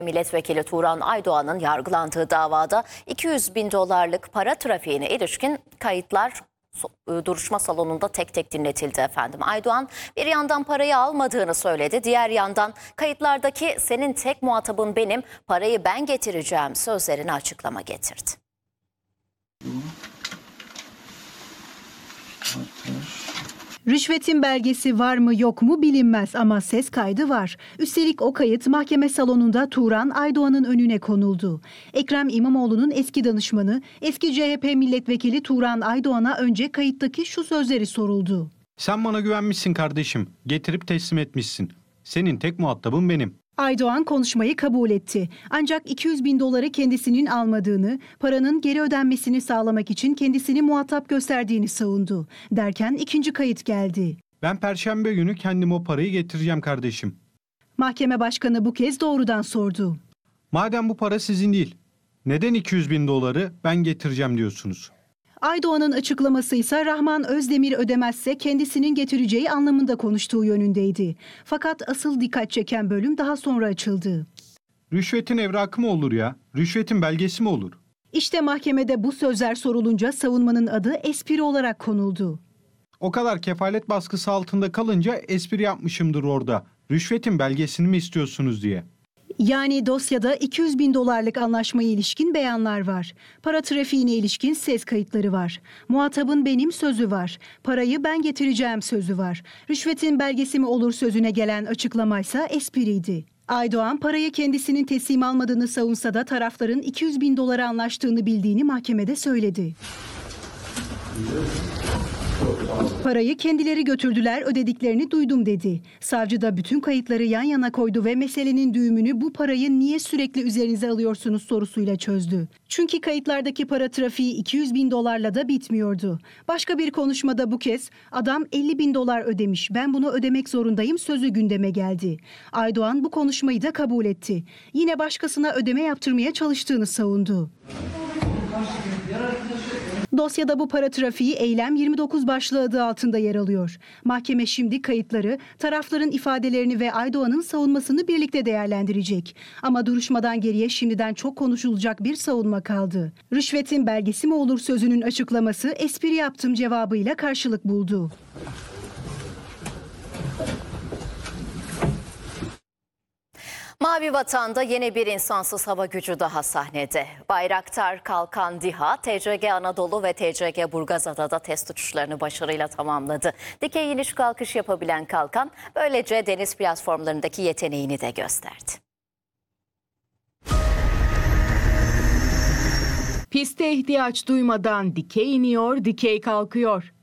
Milletvekili Turan Aydoğan'ın yargılandığı davada 200 bin dolarlık para trafiğine ilişkin kayıtlar duruşma salonunda tek tek dinletildi efendim. Aydoğan bir yandan parayı almadığını söyledi. Diğer yandan kayıtlardaki "senin tek muhatabın benim, parayı ben getireceğim" sözlerine açıklama getirdi. Rüşvetin belgesi var mı yok mu bilinmez ama ses kaydı var. Üstelik o kayıt mahkeme salonunda Turan Aydoğan'ın önüne konuldu. Ekrem İmamoğlu'nun eski danışmanı, eski CHP milletvekili Turan Aydoğan'a önce kayıttaki şu sözleri soruldu. "Sen bana güvenmişsin kardeşim, getirip teslim etmişsin. Senin tek muhatabın benim." Aydoğan konuşmayı kabul etti. Ancak 200 bin doları kendisinin almadığını, paranın geri ödenmesini sağlamak için kendisini muhatap gösterdiğini savundu. Derken ikinci kayıt geldi. "Ben Perşembe günü kendim o parayı getireceğim kardeşim." Mahkeme başkanı bu kez doğrudan sordu. "Madem bu para sizin değil, neden 200 bin doları ben getireceğim diyorsunuz?" Aydoğan'ın açıklaması ise Rahman Özdemir ödemezse kendisinin getireceği anlamında konuştuğu yönündeydi. Fakat asıl dikkat çeken bölüm daha sonra açıldı. "Rüşvetin evrakı mı olur ya? Rüşvetin belgesi mi olur?" İşte mahkemede bu sözler sorulunca savunmanın adı espri olarak konuldu. "O kadar kefalet baskısı altında kalınca espri yapmışımdır orada. Rüşvetin belgesini mi istiyorsunuz diye." Yani dosyada 200 bin dolarlık anlaşmaya ilişkin beyanlar var. Para trafiğine ilişkin ses kayıtları var. Muhatabın benim sözü var. Parayı ben getireceğim sözü var. Rüşvetin belgesi mi olur sözüne gelen açıklamaysa espriydi. Aydoğan parayı kendisinin teslim almadığını savunsa da tarafların 200 bin dolara anlaştığını bildiğini mahkemede söyledi. "Parayı kendileri götürdüler, ödediklerini duydum" dedi. Savcı da bütün kayıtları yan yana koydu ve meselenin düğümünü "bu parayı niye sürekli üzerinize alıyorsunuz" sorusuyla çözdü. Çünkü kayıtlardaki para trafiği 200 bin dolarla da bitmiyordu. Başka bir konuşmada bu kez "adam 50 bin dolar ödemiş, ben bunu ödemek zorundayım" sözü gündeme geldi. Aydoğan bu konuşmayı da kabul etti. Yine başkasına ödeme yaptırmaya çalıştığını savundu. Dosyada bu para trafiği Eylem 29 başlığı adı altında yer alıyor. Mahkeme şimdi kayıtları, tarafların ifadelerini ve Aydoğan'ın savunmasını birlikte değerlendirecek. Ama duruşmadan geriye şimdiden çok konuşulacak bir savunma kaldı. "Rüşvetin belgesi mi olur" sözünün açıklaması "espri yaptım" cevabıyla karşılık buldu. Mavi Vatan'da yeni bir insansız hava gücü daha sahnede. Bayraktar Kalkan DİHA, TCG Anadolu ve TCG Burgazada'da test uçuşlarını başarıyla tamamladı. Dikey iniş kalkış yapabilen Kalkan, böylece deniz platformlarındaki yeteneğini de gösterdi. Piste ihtiyaç duymadan dikey iniyor, dikey kalkıyor.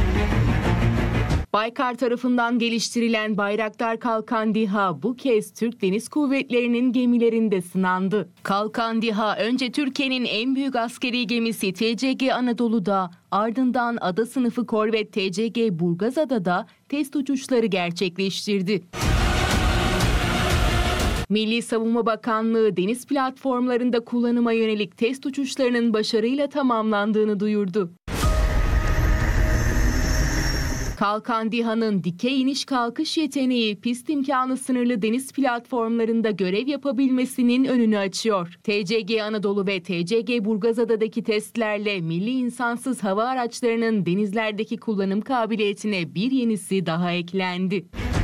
Baykar tarafından geliştirilen Bayraktar Kalkan DİHA bu kez Türk Deniz Kuvvetleri'nin gemilerinde sınandı. Kalkan DİHA önce Türkiye'nin en büyük askeri gemisi TCG Anadolu'da, ardından ada sınıfı korvet TCG Burgazada'da test uçuşları gerçekleştirdi. Milli Savunma Bakanlığı deniz platformlarında kullanıma yönelik test uçuşlarının başarıyla tamamlandığını duyurdu. Kalkan DİHA'nın dikey iniş kalkış yeteneği pist imkanı sınırlı deniz platformlarında görev yapabilmesinin önünü açıyor. TCG Anadolu ve TCG Burgazada'daki testlerle milli insansız hava araçlarının denizlerdeki kullanım kabiliyetine bir yenisi daha eklendi.